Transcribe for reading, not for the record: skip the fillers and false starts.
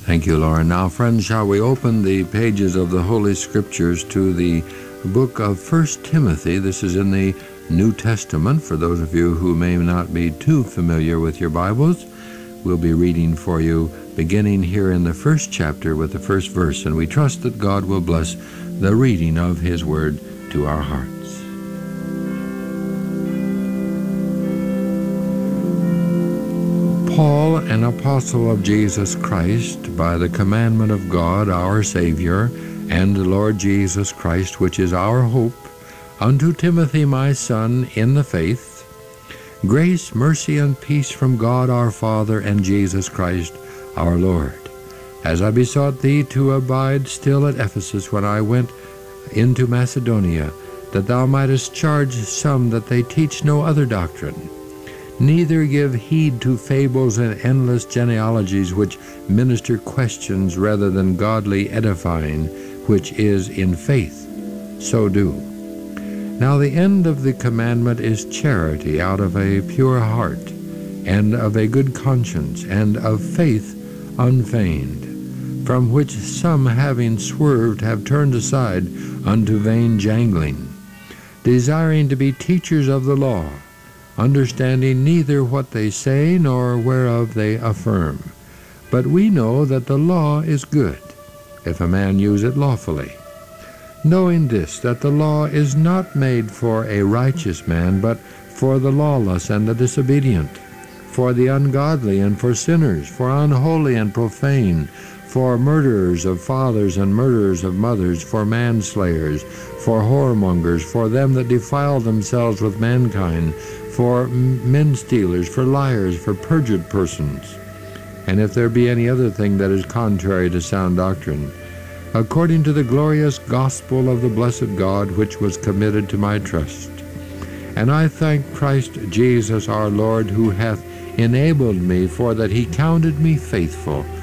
Thank you, Lauren. Now, friends, shall we open the pages of the Holy Scriptures to the book of 1 Timothy? This is in the New Testament. For those of you who may not be too familiar with your Bibles, we'll be reading for you beginning here in the first chapter with the first verse, and we trust that God will bless the reading of His Word to our hearts. Paul, an apostle of Jesus Christ, by the commandment of God our Savior, and the Lord Jesus Christ, which is our hope, unto Timothy my son in the faith, grace, mercy, and peace from God our Father and Jesus Christ our Lord. As I besought thee to abide still at Ephesus when I went into Macedonia, that thou mightest charge some that they teach no other doctrine, neither give heed to fables and endless genealogies which minister questions rather than godly edifying, which is in faith. So do. Now the end of the commandment is charity out of a pure heart, and of a good conscience, and of faith unfeigned, from which some having swerved have turned aside unto vain jangling, desiring to be teachers of the law, understanding neither what they say nor whereof they affirm. But we know that the law is good, if a man use it lawfully, knowing this, that the law is not made for a righteous man, but for the lawless and the disobedient, for the ungodly and for sinners, for unholy and profane, for murderers of fathers and murderers of mothers, for manslayers, for whoremongers, for them that defile themselves with mankind, for men stealers, for liars, for perjured persons, and if there be any other thing that is contrary to sound doctrine, according to the glorious gospel of the blessed God, which was committed to my trust. And I thank Christ Jesus our Lord, who hath enabled me, for that he counted me faithful